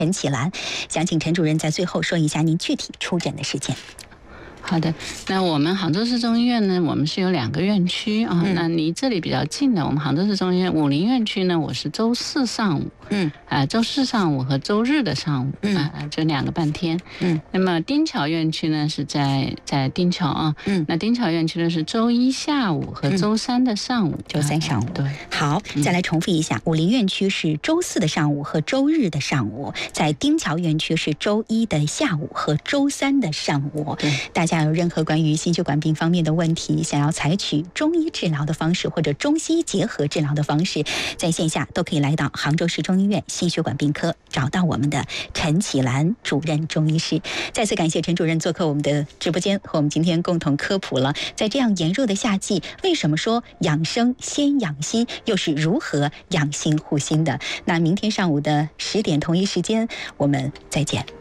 陈启兰，想请陈主任在最后说一下您具体出诊的时间。 好的，那我们杭州市中医院呢，我们是有2个院区啊。那离这里比较近的，我们杭州市中医院武陵院区呢，我是周4上午，周4上午和周日的上午，就2个半天。那么丁桥院区呢是在丁桥啊，那丁桥院区呢是周1下午和周3的上午， 周3上午。 对， 好，再来重复一下，武陵院区是周4的上午和周日的上午，在丁桥院区是周1的下午和周3的上午。大家有任何关于心血管病方面的问题，想要采取中医治疗的方式或者中西结合治疗的方式，在线下都可以来到杭州市中医院心血管病科，找到我们的陈启兰主任中医师。再次感谢陈主任做客我们的直播间，和我们今天共同科普了在这样炎热的夏季，为什么说养生先养心，又是如何养心护心的。那明天上午的10点同一时间，我们再见。